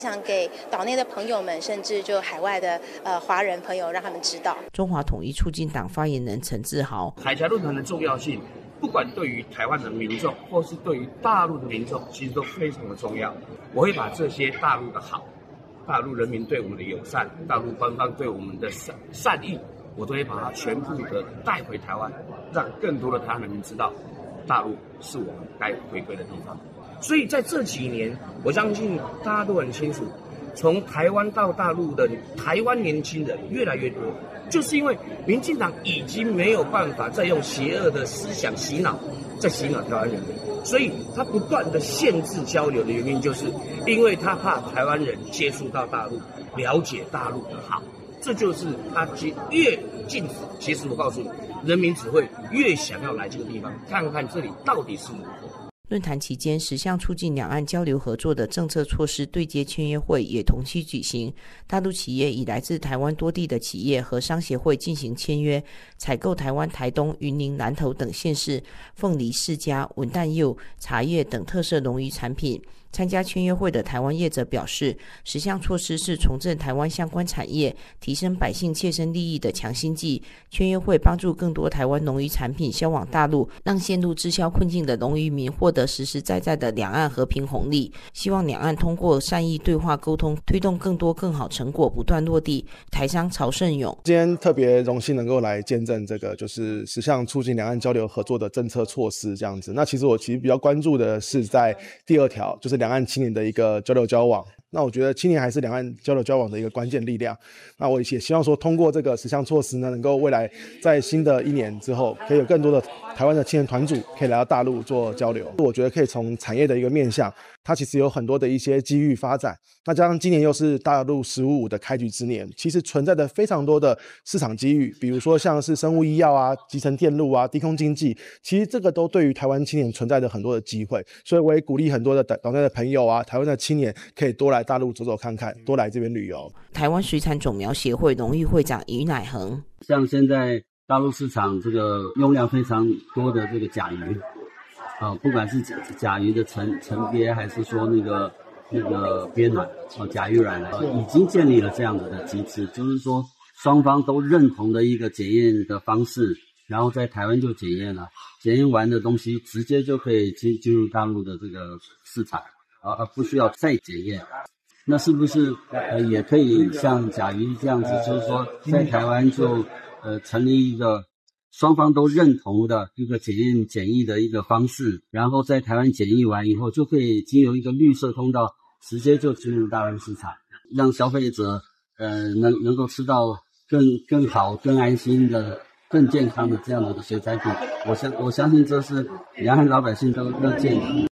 想给岛内的朋友们，甚至就海外的华人朋友，让他们知道。 中华统一促进党发言人陈志豪， 海峡论坛的重要性，不管对于台湾的民众，或是对于大陆的民众，其实都非常的重要。我会把这些大陆的好，大陆人民对我们的友善，大陆官方对我们的善意，我都会把它全部的带回台湾，让更多的台湾人民知道，大陆是我们该回归的地方。所以在这几年，我相信大家都很清楚，从台湾到大陆的台湾年轻人越来越多，就是因为民进党已经没有办法再用邪恶的思想洗脑台湾人民，所以他不断的限制交流的原因，就是因为他怕台湾人接触到大陆，了解大陆的好，这就是他越禁止，其实我告诉你，人民只会越想要来这个地方看看这里到底是如何。 论坛期间，10项促进两岸交流合作的政策措施对接签约会也同期举行。大陆企业以来自台湾多地的企业和商协会进行签约，采购台湾台东、云林、南投等县市凤梨世家、文旦柚、茶叶等特色农渔产品。参加签约会的台湾业者表示，10项措施是重振台湾相关产业、提升百姓切身利益的强心剂。签约会帮助更多台湾农渔产品销往大陆，让陷入滞销困境的农渔民获得实实在在的两岸和平红利。希望两岸通过善意对话沟通，推动更多更好成果不断落地。台商曹胜勇， 今天特别荣幸能够来见证这个就是10项促进两岸交流合作的政策措施这样子。那其实我比较关注的是在第2条，就是两岸青年的一个交流交往。那我觉得青年还是两岸交流交往的一个关键力量。那我也希望说，通过这个10项措施呢，能够未来在新的1年之后，可以有更多的台湾的青年团组可以来到大陆做交流。我觉得可以从产业的一个面向，它其实有很多的一些机遇发展。那加上今年又是大陆15+5的开局之年，其实存在着非常多的市场机遇，比如说像是生物医药啊、集成电路啊、低空经济，其实这个都对于台湾青年存在着很多的机会。所以我也鼓励很多的岛内的朋友啊，台湾的青年可以多来大陆走走看看，多来这边旅游。 台湾水产种苗协会荣誉会长于乃恒， 像现在大陆市场这个用量非常多的这个甲鱼，不管是甲鱼的成鳖，还是说那个鳖卵，甲鱼卵已经建立了这样子的机制，就是说双方都认同的一个检验的方式，然后在台湾就检验了，检验完的东西直接就可以进入大陆的这个市场，而不需要再检验。那是不是也可以像甲鱼这样子，就是说在台湾就成立一个双方都认同的一个检疫的一个方式，然后在台湾检疫完以后，就可以经由一个绿色通道，直接就进入大陆市场，让消费者能够吃到更好、更安心的、更健康的这样的水产品。我相信这是两岸老百姓都乐见的。